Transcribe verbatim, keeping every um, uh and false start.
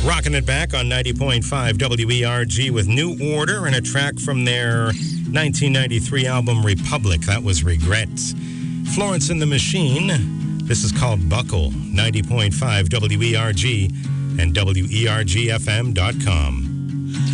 Rocking it back on ninety point five W E R G with New Order and a track from their nineteen ninety-three album Republic. That was Regrets. Florence and the Machine. This is called Buckle. ninety point five W E R G and W E R G F M dot com.